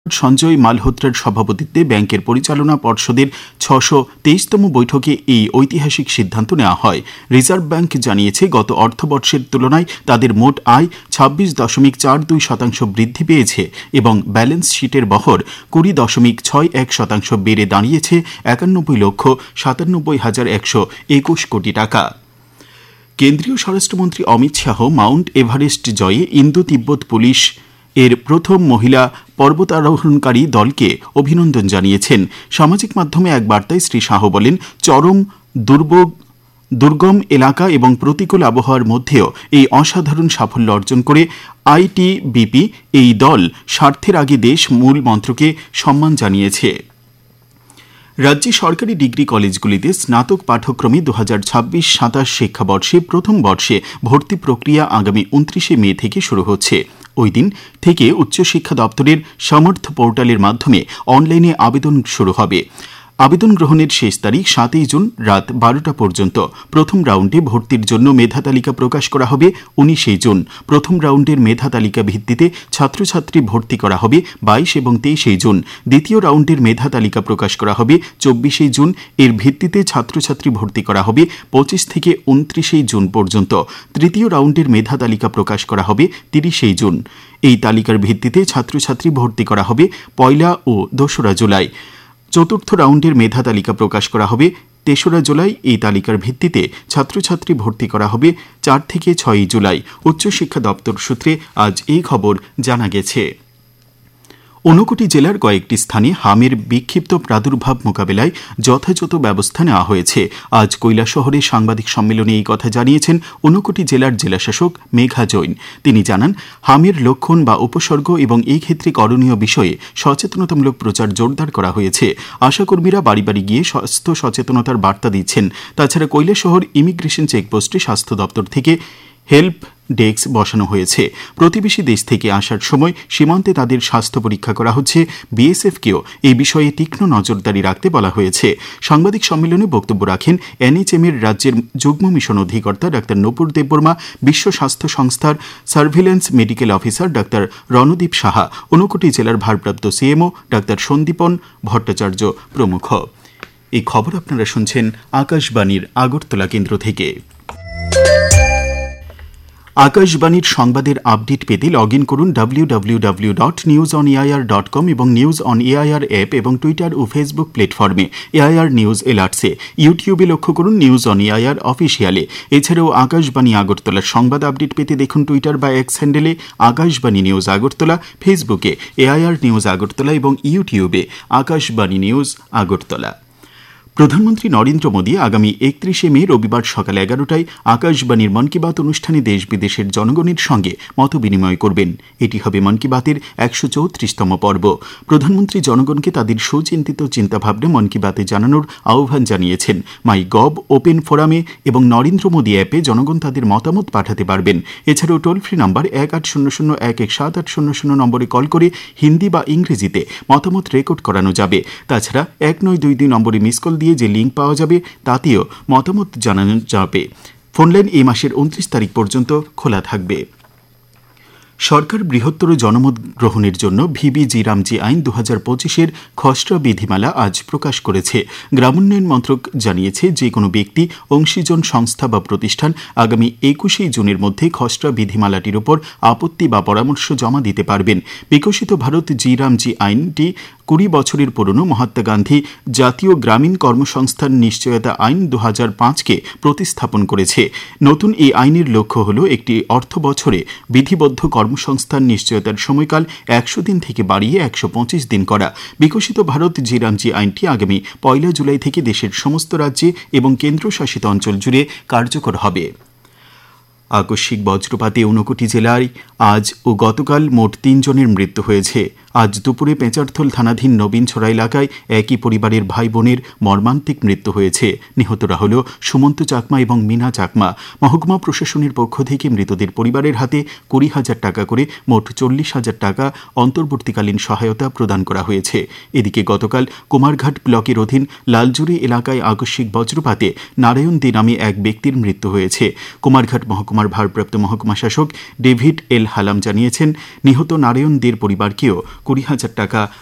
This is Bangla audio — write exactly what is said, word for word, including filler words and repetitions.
সঞ্জয় মালহোত্রার সভাপতিত্বে ব্যাংকের পরিচালনা পর্ষদের ছশো তেইশতম বৈঠকে এই ঐতিহাসিক সিদ্ধান্ত নেওয়া হয়। রিজার্ভ ব্যাংক জানিয়েছে, গত অর্থবর্ষের তুলনায় তাদের মোট আয় ছাব্বিশ দশমিক চার দুই শতাংশ বৃদ্ধি পেয়েছে এবং ব্যালেন্স শিটের বহর কুড়ি দশমিক ছয় এক শতাংশ বেড়ে দাঁড়িয়েছে একানব্বই লক্ষ সাতানব্বই হাজার একশো একুশ কোটি টাকা। কেন্দ্রীয় স্বরাষ্ট্রমন্ত্রী অমিত শাহ মাউন্ট এভারেস্ট জয়ে ইন্দো তিব্বত পুলিশ এর প্রথম মহিলা পর্বতারোহণকারী দলকে অভিনন্দন জানিয়েছেন। সামাজিক মাধ্যমে এক বার্তায় শ্রী শাহ বলেন, চরম দুর্ভোগ দুর্গম এলাকা এবং প্রতিকূল আবহাওয়ার মধ্যেও এই অসাধারণ সাফল্য অর্জন করে আইটিবিপি এই দল স্বার্থের আগে দেশ মূল মন্ত্রকে সম্মান জানিয়েছে। রাজ্যে সরকারি ডিগ্রি কলেজগুলিতে স্নাতক পাঠ্যক্রমে দু হাজার ছাব্বিশ সাতাশ শিক্ষাবর্ষে প্রথম বর্ষে ভর্তি প্রক্রিয়া আগামী উনত্রিশে মে থেকে শুরু হচ্ছে। ওই দিন থেকে উচ্চশিক্ষা দপ্তরের সমর্থ পোর্টালের মাধ্যমে অনলাইনে আবেদন শুরু হবে। আবেদন গ্রহণের শেষ তারিখ সাতই জুন রাত বারোটা পর্যন্ত। প্রথম রাউন্ডে ভর্তির জন্য মেধা তালিকা প্রকাশ করা হবে উনিশে জুন। প্রথম রাউন্ডের মেধা তালিকা ভিত্তিতে ছাত্রছাত্রী ভর্তি করা হবে বাইশ এবং তেইশে জুন। দ্বিতীয় রাউন্ডের মেধা তালিকা প্রকাশ করা হবে চব্বিশে জুন। এর ভিত্তিতে ছাত্রছাত্রী ভর্তি করা হবে পঁচিশ থেকে উনত্রিশে জুন পর্যন্ত। তৃতীয় রাউন্ডের মেধা তালিকা প্রকাশ করা হবে তিরিশে জুন। এই তালিকার ভিত্তিতে ছাত্রছাত্রী ভর্তি করা হবে পয়লা ও দোসরা জুলাই। চতুর্থ রাউন্ডের মেধা তালিকা প্রকাশ করা হবে তেসরা জুলাই। এই তালিকার ভিত্তিতে ছাত্রছাত্রী ভর্তি করা হবে চার থেকে ছয়ই জুলাই। উচ্চশিক্ষা দপ্তর সূত্রে আজ এই খবর জানা গেছে। ঊনকোটি জেলার কয়েকটি স্থানে হামের বিক্ষিপ্ত প্রাদুর্ভাব মোকাবেলায় যথাযথ ব্যবস্থা নেওয়া হয়েছে। আজ কৈলাসহরে সাংবাদিক সম্মেলনে এই কথা জানিয়েছেন ঊনকোটি জেলার জেলাশাসক মেঘা জৈন। তিনি জানান, হামের লক্ষণ বা উপসর্গ এবং এই ক্ষেত্রে করণীয় বিষয়ে সচেতনতামূলক প্রচার জোরদার করা হয়েছে। আশাকর্মীরা বাড়ি বাড়ি গিয়ে স্বাস্থ্য সচেতনতার বার্তা দিচ্ছেন। তাছাড়া কৈলাসহর ইমিগ্রেশন চেকপোস্টে স্বাস্থ্য দপ্তর থেকে হেল্প ডেস্ক বসানো হয়েছে। প্রতিবেশী দেশ থেকে আসার সময় সীমান্তে তাদের স্বাস্থ্য পরীক্ষা করা হচ্ছে। বিএসএফকেও এই বিষয়ে তীক্ষ্ণ নজরদারি রাখতে বলা হয়েছে। সাংবাদিক সম্মেলনে বক্তব্য রাখেন এনএইচএম এর রাজ্যের যুগ্ম মিশন অধিকর্তা ডাক্তার নূপুর দেববর্মা, বিশ্ব স্বাস্থ্য সংস্থার surveillance medical officer doctor Randeep Saha, Unakoti জেলার ভারপ্রাপ্ত সিএমও ডাক্তার সন্দীপন ভট্টাচার্য প্রমুখ। এই খবর আপনারা শুনছেন আকাশবাণীর আগরতলা কেন্দ্র থেকে। আকাশবাণীর সংবাদের আপডেট পেতে লগ ইন করুন W W W dot news on AIR dot com এবং নিউজ অন এআইআর অ্যাপ এবং টুইটার ও ফেসবুক প্ল্যাটফর্মে এআইআর নিউজ এলার্টসে। ইউটিউবে লক্ষ্য করুন নিউজ অন এআইআর অফিসিয়ালে। এছাড়াও আকাশবাণী আগরতলার সংবাদ আপডেট পেতে দেখুন টুইটার বা এক্স হ্যান্ডেলে আকাশবাণী নিউজ আগরতলা, ফেসবুকে এআইআর নিউজ আগরতলা এবং ইউটিউবে আকাশবাণী নিউজ আগরতলা। প্রধানমন্ত্রী নরেন্দ্র মোদী আগামী একত্রিশে মে রবিবার সকাল এগারোটায় আকাশবাণীর মন কি বাত অনুষ্ঠানে দেশ বিদেশের জনগণের সঙ্গে মত বিনিময় করবেন। এটি হবে মন কি বাতের একশো চৌত্রিশতম পর্ব। প্রধানমন্ত্রী জনগণকে তাদের সুচিন্তিত চিন্তাভাবনা মন কি বাতে জানানোর আহ্বান জানিয়েছেন। মাই গভ ওপেন ফোরামে এবং নরেন্দ্র মোদী অ্যাপে জনগণ তাদের মতামত পাঠাতে পারবেন। এছাড়াও টোল ফ্রি নাম্বার এক আট শূন্য শূন্য এক এক সাত আট শূন্য শূন্য নম্বরে কল করে হিন্দি বা ইংরেজিতে মতামত রেকর্ড করানো যাবে। তাছাড়া এক নয় দুই দুই নম্বরে মিস কল দিয়ে যে লিঙ্ক পাওয়া যাবে তাতেও মতামত জানানো যাবে। ফোনলাইন এই মাসের উনত্রিশ তারিখ পর্যন্ত খোলা থাকবে। সরকার বৃহত্তর জনমত গ্রহণের জন্য ভিবি জি রামজি আইন দু হাজার পঁচিশের খসড়া বিধিমালা আজ প্রকাশ করেছে। গ্রামোন্নয়ন মন্ত্রক জানিয়েছে, যে কোনো ব্যক্তি, অংশীজন সংস্থা বা প্রতিষ্ঠান আগামী একুশে জুনের মধ্যে খসড়া বিধিমালাটির উপর আপত্তি বা পরামর্শ জমা দিতে পারবেন। বিকশিত ভারত জি রামজি আইনটি কুড়ি বছরের পুরনো মহাত্মা গান্ধী জাতীয় গ্রামীণ কর্মসংস্থান নিশ্চয়তা আইন দু হাজার পাঁচকে প্রতিস্থাপন করেছে। নতুন এই আইনের লক্ষ্য হল একটি অর্থ বছরে বিধিবদ্ধ কর্মসংস্থান নিশ্চয়তার সময়কাল একশো দিন থেকে বাড়িয়ে একশো পঁচিশ দিন করা। বিকশিত ভারত জি রামজি আইনটি আগামী পয়লা জুলাই থেকে দেশের সমস্ত রাজ্যে এবং কেন্দ্রশাসিত অঞ্চল জুড়ে কার্যকর হবে। আকস্মিক বজ্রপাতে ঊনকোটি জেলায় আজ ও গতকাল মোট তিনজনের মৃত্যু হয়েছে। আজ দুপুরে পেঁচারথল থানাধীন নবীনছড়া এলাকায় একই পরিবারের ভাই বোনের মর্মান্তিক মৃত্যু হয়েছে। নিহতরা হল সুমন্ত চাকমা এবং মিনা চাকমা। মহকুমা প্রশাসনের পক্ষ থেকে মৃতদের পরিবারের হাতে কুড়ি হাজার টাকা করে মোট চল্লিশ হাজার টাকা অন্তর্বর্তীকালীন সহায়তা প্রদান করা হয়েছে। এদিকে গতকাল কুমারঘাট ব্লকের অধীন লালজুরি এলাকায় আকস্মিক বজ্রপাতে নারায়ণ দে নামে এক ব্যক্তির মৃত্যু হয়েছে। কুমারঘাট মহকুমার ভারপ্রাপ্ত মহকুমা শাসক ডেভিড এল হালাম জানিয়েছেন, নিহত নারায়ণ দের পরিবারকেও কুড়ি হাজার টাকা